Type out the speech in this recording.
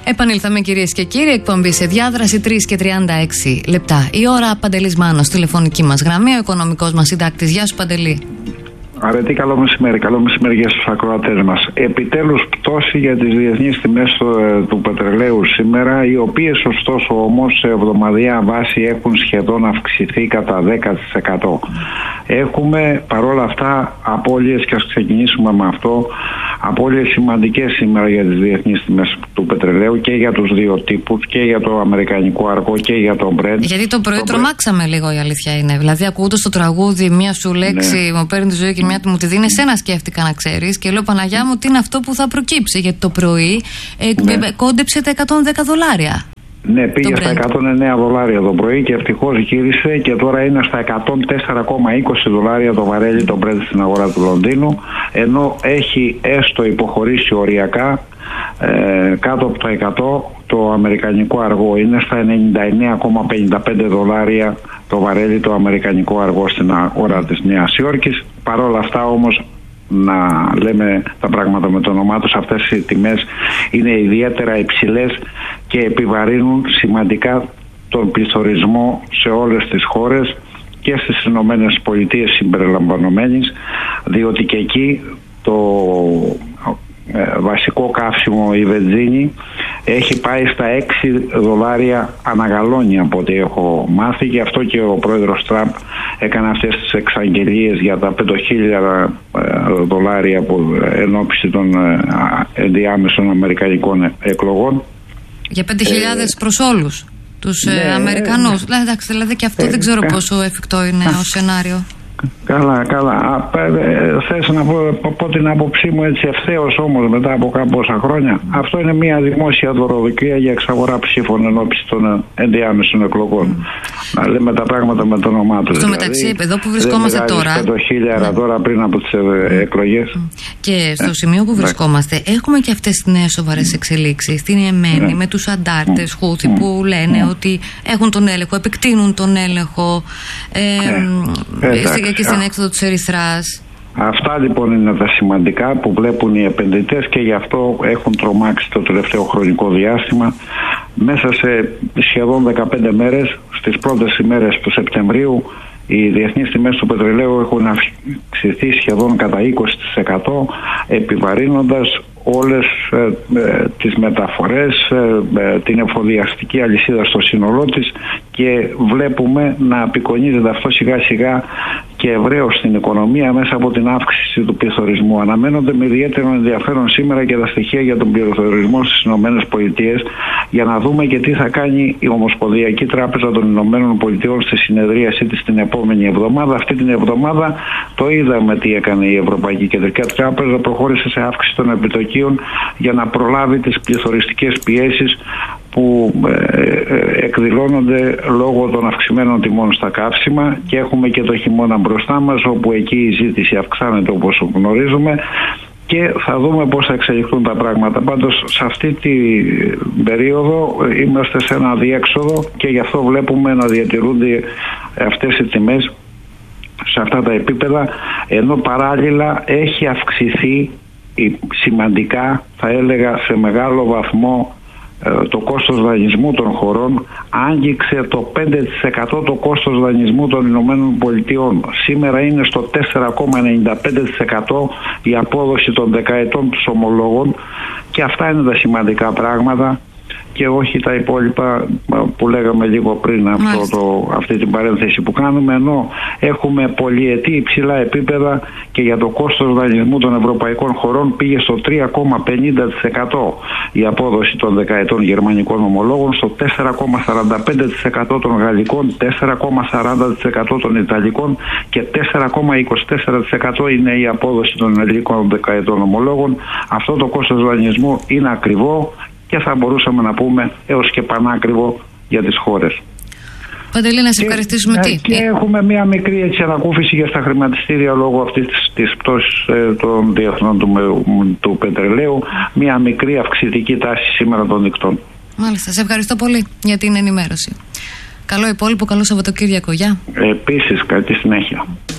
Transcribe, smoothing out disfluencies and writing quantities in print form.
Επανήλθαμε, κυρίες και κύριοι, εκπομπή σε διάδραση 3 και 36 λεπτά. Η ώρα, Παντελής Μάνος, τηλεφωνική μας γραμμή, ο οικονομικός μας συντάκτης. Γεια σου, Παντελή. Αρετή, καλό μεσημέρι για στους ακροατές μας. Επιτέλους πτώση για τις διεθνείς τιμές του πετρελαίου σήμερα, οι οποίες ωστόσο όμως σε εβδομαδιαία βάση έχουν σχεδόν αυξηθεί κατά 10%. Έχουμε παρόλα αυτά απώλειες, και ας ξεκινήσουμε με αυτό, απώλειες σημαντικές σήμερα για τις διεθνείς τιμές του πετρελαίου και για τους δύο τύπους, και για το αμερικανικό αργό και για το Brent. Γιατί το πρωί τρομάξαμε λίγο, η αλήθεια είναι. Δηλαδή, ακούγοντας το τραγούδι, μία σου λέξη μου παίρνει τη ζωή και μια μου τη δίνει, εσένα σκέφτηκα να ξέρεις. Και λέω, Παναγιά μου, τι είναι αυτό που θα προκύψει. Γιατί το πρωί κόντεψε τα $110. Ναι, πήγε στα $109 το πρωί και ευτυχώς γύρισε και τώρα είναι στα $104,20 το βαρέλι το Brent στην αγορά του Λονδίνου, ενώ έχει έστω υποχωρήσει οριακά κάτω από το 100 το αμερικανικό αργό. Είναι στα $99,55 το βαρέλι το αμερικανικό αργό στην αγορά της Νέας Υόρκης. Παρ' όλα αυτά όμως, να λέμε τα πράγματα με το όνομά τους, αυτές οι τιμές είναι ιδιαίτερα υψηλές και επιβαρύνουν σημαντικά τον πληθωρισμό σε όλες τις χώρες και στις Ηνωμένες Πολιτείες συμπεριλαμβανομένης, διότι και εκεί το βασικό καύσιμο, η βενζίνη, έχει πάει στα $6 αναγαλόνια από ό,τι έχω μάθει, και αυτό και ο πρόεδρος Τραμπ έκανε αυτές τις εξαγγελίες για τα $5.000 που ενώπιση των ενδιάμεσων αμερικανικών εκλογών. Για 5.000 προς όλους τους Αμερικανούς. Εντάξει, δηλαδή και αυτό δεν ξέρω πόσο εφικτό είναι ως σενάριο. Καλά. Θες να πω την άποψή μου έτσι ευθέως, όμως μετά από κάμποσα χρόνια? Αυτό είναι μια δημόσια δωροδοκία για εξαγορά ψήφων ενώπιση των ενδιάμεσων εκλογών. Να λέμε τα πράγματα με το όνομά τους. Στο μεταξύ, εδώ που βρισκόμαστε τώρα, τώρα πριν από τις εκλογές. Και στο σημείο που βρισκόμαστε, έχουμε και αυτές τις νέες σοβαρές εξελίξεις στην Ιεμένη, με τους αντάρτες Χούθι που λένε ότι έχουν τον έλεγχο, επεκτείνουν τον έλεγχο και στην έξοδο της Ερυθράς. Αυτά λοιπόν είναι τα σημαντικά που βλέπουν οι επενδυτές και γι' αυτό έχουν τρομάξει το τελευταίο χρονικό διάστημα. Μέσα σε σχεδόν 15 μέρες, στις πρώτες ημέρες του Σεπτεμβρίου, οι διεθνείς τιμές του πετρελαίου έχουν αυξηθεί σχεδόν κατά 20%, επιβαρύνοντας όλες τις μεταφορές, την εφοδιαστική αλυσίδα στο σύνολό της, και βλέπουμε να απεικονίζεται αυτό σιγά σιγά και ευρέως στην οικονομία μέσα από την αύξηση του πληθωρισμού. Αναμένονται με ιδιαίτερο ενδιαφέρον σήμερα και τα στοιχεία για τον πληθωρισμό στις ΗΠΑ, για να δούμε και τι θα κάνει η Ομοσπονδιακή Τράπεζα των ΗΠΑ στη συνεδρίασή της την επόμενη εβδομάδα. Αυτή την εβδομάδα το είδαμε τι έκανε η Ευρωπαϊκή Κεντρική Τράπεζα, προχώρησε σε αύξηση των επιτοκίων για να προλάβει τις πληθωριστικές πιέσεις που εκδηλώνονται λόγω των αυξημένων τιμών στα καύσιμα, και έχουμε και το χειμώνα μπροστά μας, όπου εκεί η ζήτηση αυξάνεται όπως γνωρίζουμε, και θα δούμε πώς θα εξελιχθούν τα πράγματα. Πάντως σε αυτή την περίοδο είμαστε σε ένα διέξοδο και γι' αυτό βλέπουμε να διατηρούνται αυτές οι τιμές σε αυτά τα επίπεδα, ενώ παράλληλα έχει αυξηθεί σημαντικά, θα έλεγα σε μεγάλο βαθμό, το κόστος δανεισμού των χωρών. Άγγιξε το 5% το κόστος δανεισμού των Ηνωμένων Πολιτειών. Σήμερα είναι στο 4,95% η απόδοση των δεκαετών τους ομολόγων, και αυτά είναι τα σημαντικά πράγματα και όχι τα υπόλοιπα που λέγαμε λίγο πριν, αυτή την παρένθεση που κάνουμε, ενώ έχουμε πολυετή υψηλά επίπεδα και για το κόστος δανεισμού των ευρωπαϊκών χωρών πήγε στο 3,50% η απόδοση των δεκαετών γερμανικών ομολόγων, στο 4,45% των γαλλικών, 4,40% των ιταλικών και 4,24% είναι η απόδοση των ελληνικών δεκαετών ομολόγων. Αυτό το κόστος δανεισμού είναι ακριβό και θα μπορούσαμε να πούμε έως και πανάκριβο για τις χώρες. Παντελή, να σε ευχαριστήσουμε. Και έχουμε μια μικρή ανακούφιση για στα χρηματιστήρια λόγω αυτής της πτώσης των διεθνών του πετρελαίου. Μια μικρή αυξητική τάση σήμερα των νυχτών. Μάλιστα, σε ευχαριστώ πολύ για την ενημέρωση. Καλό υπόλοιπο, καλό Σαββατοκύριακο. Γεια. Επίσης, καλή συνέχεια.